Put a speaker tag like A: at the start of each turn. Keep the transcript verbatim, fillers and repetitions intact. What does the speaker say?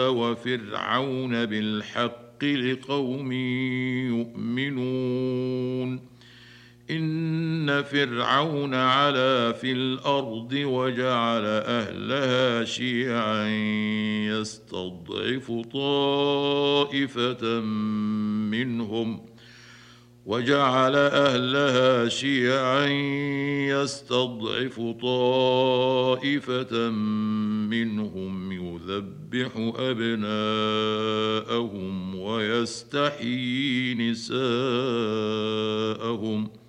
A: وفرعون بالحق لقوم يؤمنون. إن فرعون علا في الأرض وجعل أهلها شيعا يستضعف طائفة منهم وجعل أهلها شيعا يستضعف طائفة منهم يذبح أبناءهم ويستحيي نساءهم